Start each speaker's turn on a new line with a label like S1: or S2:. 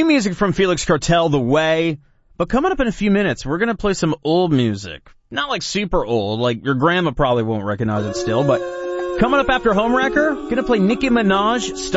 S1: music from Felix Cartel, The Way. But coming up in a few minutes, we're going to play some old music. Not like super old, like your grandma probably won't recognize it still, but coming up after Homewrecker, going to play Nicki Minaj,